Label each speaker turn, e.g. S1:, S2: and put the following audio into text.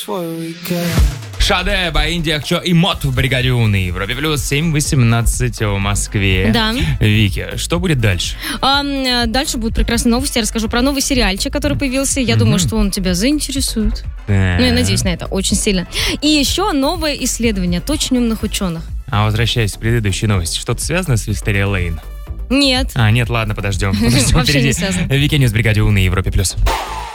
S1: Шаде, Баинди, Ахчо и Мот в бригаде У на Европе плюс 7:18 в Москве.
S2: Да.
S1: Вики, что будет дальше?
S2: Дальше будут прекрасные новости. Я расскажу про новый сериальчик, который появился. Я думаю, что он тебя заинтересует. Я надеюсь на это очень сильно. И еще новое исследование от очень умных ученых.
S1: А возвращаясь к предыдущей новости, что-то связано с Вистерия Лейн?
S2: Нет.
S1: Нет, ладно, подождем.
S2: Вообще
S1: Впереди
S2: не связано.
S1: Вики Ньюс в бригаде У на Европе плюс.